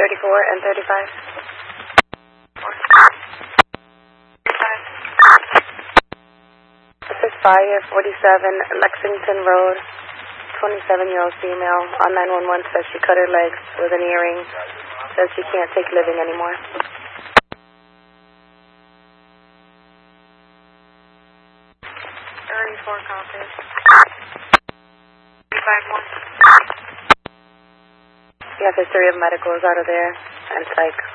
34 and 35. This is Fire 47 Lexington Road. 27-year-old female on 911 says she cut her legs with an earring. Says she can't take living anymore. 34 copies. 351. We have history of medicals out of there and psych.